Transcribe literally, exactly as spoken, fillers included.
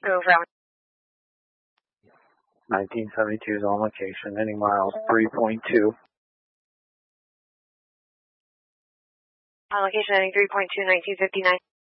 Over. nineteen seventy-two is on location, ending miles three point two. On location, ending three point two, nineteen fifty-nine.